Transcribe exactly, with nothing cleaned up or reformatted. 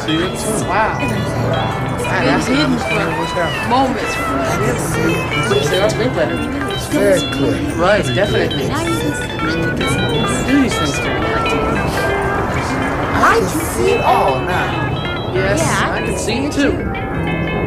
see it. Wow. Man, that's hidden for moments. See, that's way better. It's very clear. Right, definitely. Do these things to me. I can see it all now. Yes, Yeah, I I can see it too.